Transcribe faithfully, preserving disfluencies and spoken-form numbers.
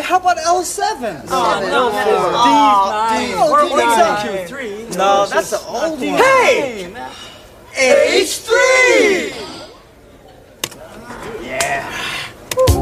how about L seven? Oh, no, that is D nine. Oh, Or D nine. Q three. No, that's the old one. Hey! H three!